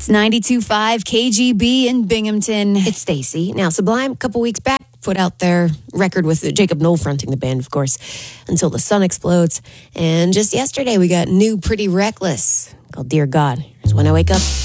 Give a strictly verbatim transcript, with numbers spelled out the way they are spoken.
It's ninety-two point five K G B in Binghamton. It's Stacy. Now, Sublime, a couple weeks back, put out their record with Jacob Knoll fronting the band, of course, Until the Sun Explodes. And just yesterday, we got new Pretty Reckless called Dear God. Here's When I Wake Up.